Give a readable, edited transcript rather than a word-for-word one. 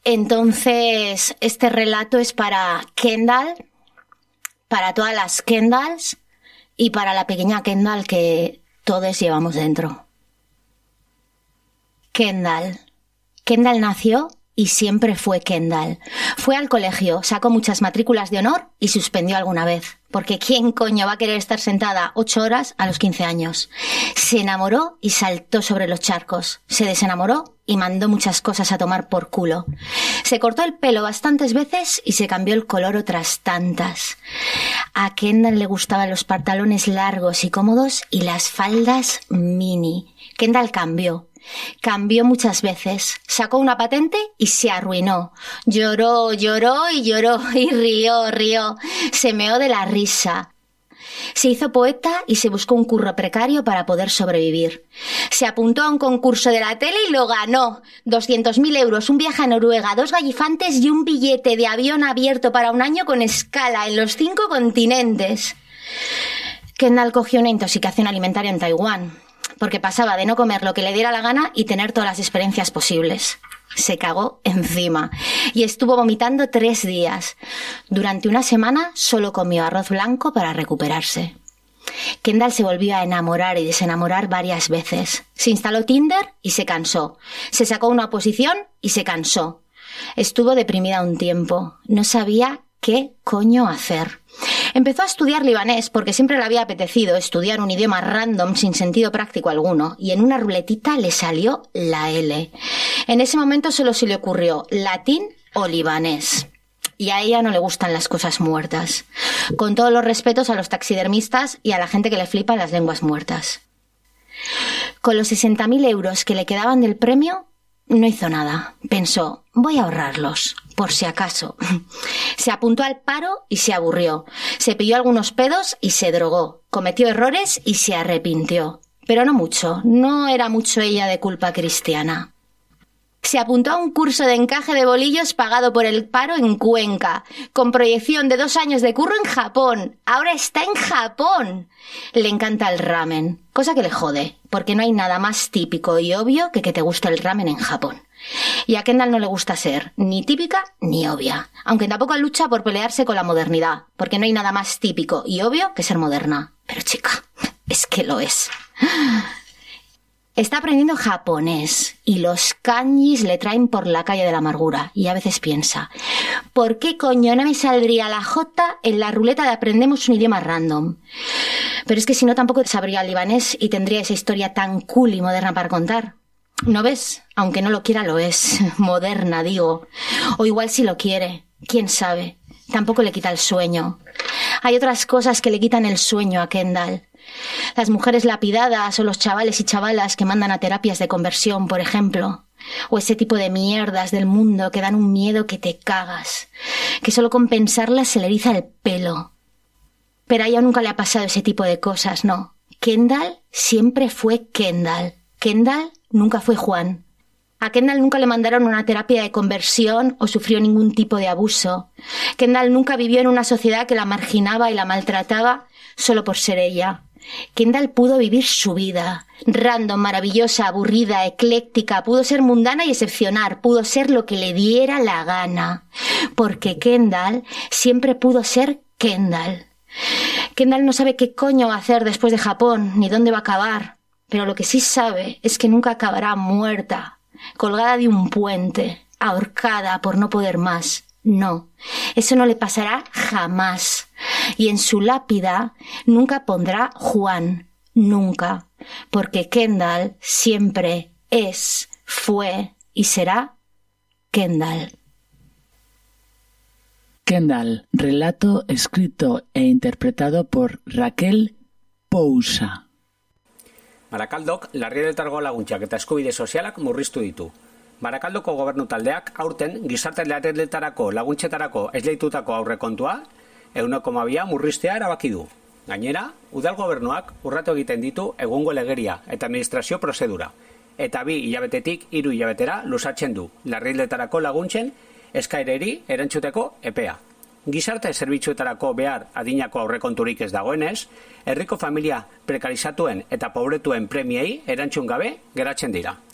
Entonces, este relato es para Kendall, para todas las Kendalls y para la pequeña Kendall que todos llevamos dentro. Kendall. Kendall nació y siempre fue Kendall. Fue al colegio, sacó muchas matrículas de honor y suspendió alguna vez. Porque ¿quién coño va a querer estar sentada 8 horas a los 15 años? Se enamoró y saltó sobre los charcos. Se desenamoró y mandó muchas cosas a tomar por culo. Se cortó el pelo bastantes veces y se cambió el color otras tantas. A Kendall le gustaban los pantalones largos y cómodos y las faldas mini. Kendall cambió. Cambió muchas veces, sacó una patente y se arruinó. Lloró, lloró y lloró y rió. Se meó de la risa. Se hizo poeta y se buscó un curro precario para poder sobrevivir. Se apuntó a un concurso de la tele y lo ganó. 200.000 euros, un viaje a Noruega, 2 gallifantes y un billete de avión abierto para un año con escala en los 5 continentes. Kendall cogió una intoxicación alimentaria en Taiwán, porque pasaba de no comer lo que le diera la gana y tener todas las experiencias posibles. Se cagó encima y estuvo vomitando 3 días. Durante una semana solo comió arroz blanco para recuperarse. Kendall se volvió a enamorar y desenamorar varias veces. Se instaló Tinder y se cansó. Se sacó una oposición y se cansó. Estuvo deprimida un tiempo. No sabía qué coño hacer. Empezó a estudiar libanés porque siempre le había apetecido estudiar un idioma random sin sentido práctico alguno, y en una ruletita le salió la L. En ese momento solo se le ocurrió latín o libanés. Y a ella no le gustan las cosas muertas. Con todos los respetos a los taxidermistas y a la gente que le flipa las lenguas muertas. Con los 60.000 euros que le quedaban del premio, no hizo nada. Pensó, voy a ahorrarlos, por si acaso. Se apuntó al paro y se aburrió. Se pilló algunos pedos y se drogó. Cometió errores y se arrepintió. Pero no mucho. No era mucho ella de culpa cristiana. Se apuntó a un curso de encaje de bolillos pagado por el paro en Cuenca, con proyección de 2 años de curro en Japón. Ahora está en Japón. Le encanta el ramen, cosa que le jode, porque no hay nada más típico y obvio que te guste el ramen en Japón. Y a Kendall no le gusta ser ni típica ni obvia, aunque tampoco lucha por pelearse con la modernidad, porque no hay nada más típico y obvio que ser moderna. Pero chica, es que lo es. Está aprendiendo japonés y los kanjis le traen por la calle de la amargura, y a veces piensa, ¿por qué coño no me saldría la J en la ruleta de aprendemos un idioma random? Pero es que si no tampoco sabría libanés y tendría esa historia tan cool y moderna para contar. ¿No ves? Aunque no lo quiera lo es. Moderna, digo. O igual si lo quiere. ¿Quién sabe? Tampoco le quita el sueño. Hay otras cosas que le quitan el sueño a Kendall. Las mujeres lapidadas o los chavales y chavalas que mandan a terapias de conversión, por ejemplo. O ese tipo de mierdas del mundo que dan un miedo que te cagas. Que solo con pensarlas se le eriza el pelo. Pero a ella nunca le ha pasado ese tipo de cosas, no. Kendall siempre fue Kendall. Kendall nunca fue Juan. A Kendall nunca le mandaron una terapia de conversión o sufrió ningún tipo de abuso. Kendall nunca vivió en una sociedad que la marginaba y la maltrataba solo por ser ella. Kendall pudo vivir su vida, random, maravillosa, aburrida, ecléctica, pudo ser mundana y excepcional, pudo ser lo que le diera la gana, porque Kendall siempre pudo ser Kendall. Kendall no sabe qué coño va a hacer después de Japón, ni dónde va a acabar, pero lo que sí sabe es que nunca acabará muerta, colgada de un puente, ahorcada por no poder más. No, eso no le pasará jamás. Y en su lápida nunca pondrá Juan, nunca, porque Kendall siempre es, fue y será Kendall. Kendall, relato escrito e interpretado por Raquel Pousa. Barakaldok larrialdietako laguntzak eta eskubide sozialak murriztu ditu. Barakaldoko gobernu taldeak aurten gizarte larrialdietarako laguntzetarako esleitutako aurrekontua 1,2 murriztea erabaki du. Gainera, udal gobernuak urratu egiten ditu egungo legeria eta administrazio prozedura, eta 2 hilabetetik 3 hilabetera luzatzen du larrialdietako laguntzen eskaereri erantzuteko epea. Gizarte zerbitzuetarako behar adinako aurrekonturik ez dagoenez, herriko familia prekarizatuen eta pobretuen premiei erantzun gabe geratzen dira.